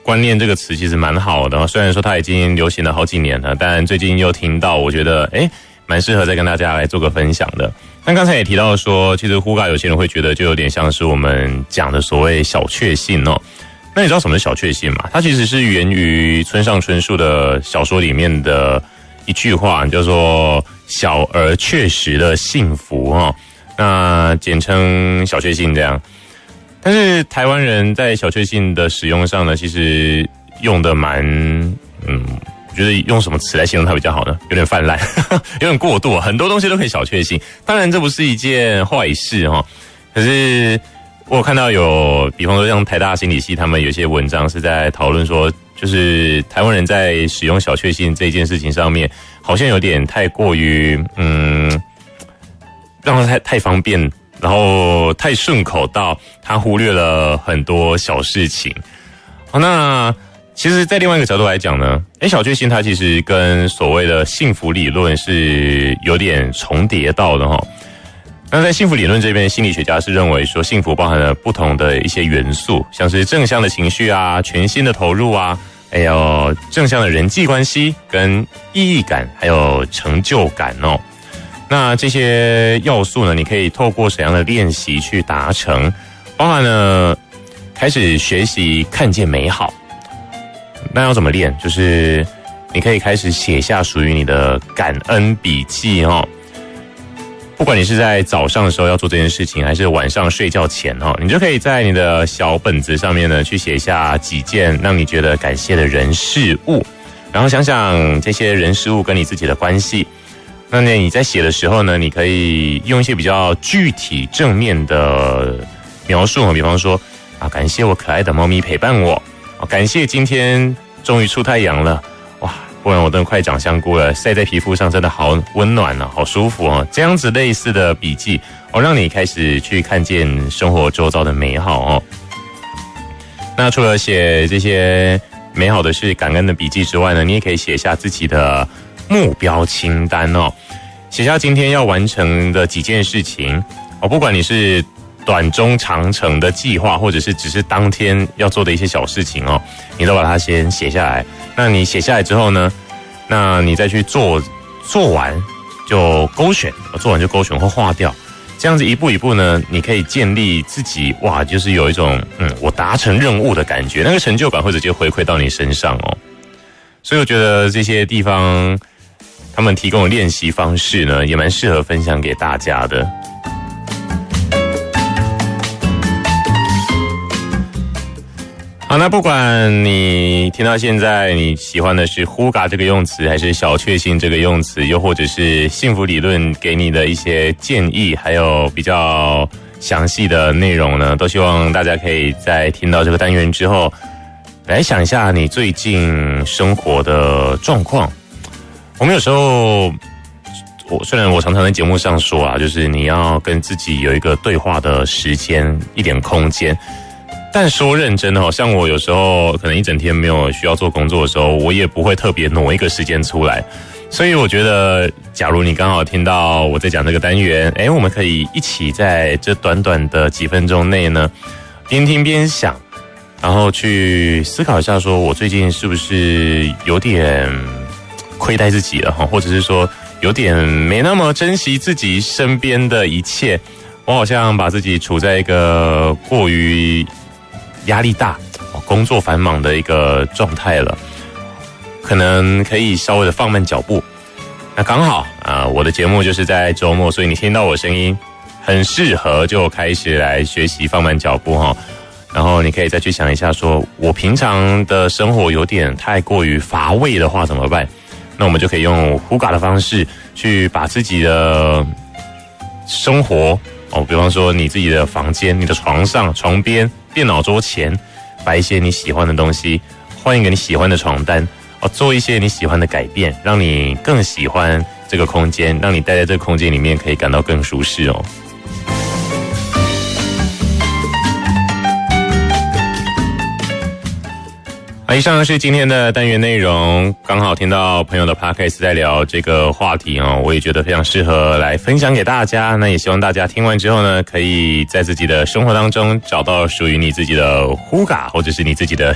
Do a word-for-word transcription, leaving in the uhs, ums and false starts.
观念这个词其实蛮好的，虽然说它已经流行了好几年了，但最近又听到，我觉得诶蛮适合再跟大家来做个分享的。但刚才也提到说，其实呼嘎有些人会觉得就有点像是我们讲的所谓小确幸哦。那你知道什么是小确幸吗？它其实是源于村上春树的小说里面的一句话，叫做小而确实的幸福哦。那简称小确幸这样。但是台湾人在小确幸的使用上呢，其实用的蛮嗯。我觉得用什么词来形容它比较好呢？有点泛滥，有点过度，很多东西都可以小确幸。当然，这不是一件坏事哈。可是我有看到有，比方说像台大心理系，他们有些文章是在讨论说，就是台湾人在使用小确幸这件事情上面，好像有点太过于嗯，让它太太方便，然后太顺口到他忽略了很多小事情。好，那。其实在另外一个角度来讲呢，诶，小确幸它其实跟所谓的幸福理论是有点重叠到的齁。那在幸福理论这边，心理学家是认为说幸福包含了不同的一些元素，像是正向的情绪啊、全心的投入啊，还有正向的人际关系跟意义感，还有成就感哦。那这些要素呢，你可以透过怎样的练习去达成？包含了开始学习看见美好。那要怎么练？就是你可以开始写下属于你的感恩笔记哦。不管你是在早上的时候要做这件事情，还是晚上睡觉前哦，你就可以在你的小本子上面呢，去写下几件让你觉得感谢的人事物，然后想想这些人事物跟你自己的关系。那你在写的时候呢，你可以用一些比较具体正面的描述，比方说啊，感谢我可爱的猫咪陪伴我。感谢今天终于出太阳了，哇！不然我都快长香菇了，晒在皮肤上真的好温暖啊，好舒服哦。这样子类似的笔记，哦，让你开始去看见生活周遭的美好哦。那除了写这些美好的事、感恩的笔记之外呢，你也可以写下自己的目标清单哦，写下今天要完成的几件事情哦，不管你是短中长程的计划，或者是只是当天要做的一些小事情哦，你都把它先写下来。那你写下来之后呢，那你再去做，做完就勾选，做完就勾选或划掉。这样子一步一步呢，你可以建立自己哇，就是有一种嗯，我达成任务的感觉，那个成就感会直接回馈到你身上哦。所以我觉得这些地方他们提供的练习方式呢，也蛮适合分享给大家的。好，那不管你听到现在你喜欢的是呼嘎这个用词，还是小确幸这个用词，又或者是幸福理论给你的一些建议，还有比较详细的内容呢，都希望大家可以在听到这个单元之后，来想一下你最近生活的状况。我们有时候，我虽然我常常在节目上说啊，就是你要跟自己有一个对话的时间，一点空间。但说认真的，像我有时候可能一整天没有需要做工作的时候，我也不会特别挪一个时间出来。所以我觉得，假如你刚好听到我在讲这个单元，诶，我们可以一起在这短短的几分钟内呢，边听边想，然后去思考一下，说我最近是不是有点亏待自己了，或者是说有点没那么珍惜自己身边的一切，我好像把自己处在一个过于压力大、工作繁忙的一个状态了，可能可以稍微的放慢脚步。那刚好啊、呃，我的节目就是在周末，所以你听到我声音，很适合就开始来学习放慢脚步哈。然后你可以再去想一下说，说我平常的生活有点太过于乏味的话怎么办？那我们就可以用呼嘎的方式去把自己的生活哦，比方说你自己的房间、你的床上、床边、电脑桌前，摆一些你喜欢的东西，换一个你喜欢的床单哦，做一些你喜欢的改变，让你更喜欢这个空间，让你待在这个空间里面可以感到更舒适哦。好，以上是今天的单元内容，刚好听到朋友的 podcast 在聊这个话题哦，我也觉得非常适合来分享给大家。那也希望大家听完之后呢，可以在自己的生活当中找到属于你自己的呼嘎，或者是你自己的